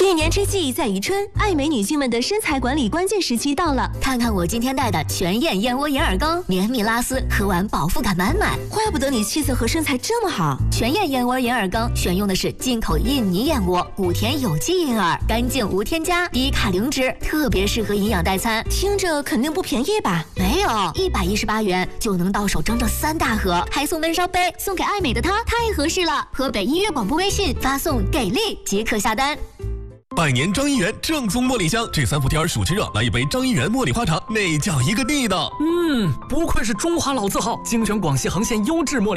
一年之计在于春，爱美女性们的身材管理关键时期到了。 看看我今天带的全燕燕窝银耳羹，绵密拉丝，喝完饱腹感满满。 怪不得你气色和身材这么好。 全燕燕窝银耳羹选用的是进口印尼燕窝，谷田有机银耳，干净无添加，低卡零脂，特别适合营养代餐。 听着肯定不便宜吧？ 没有，118元就能到手整整3大盒，还送闷烧杯，送给爱美的她太合适了。河北音乐广播微信发送“给力”即可下单。 百年张一元正宗茉莉香，这3伏天暑吃热，来一杯张一元茉莉花茶，那叫一个地道。 不愧是中华老字号，精选广西横县优质茉莉。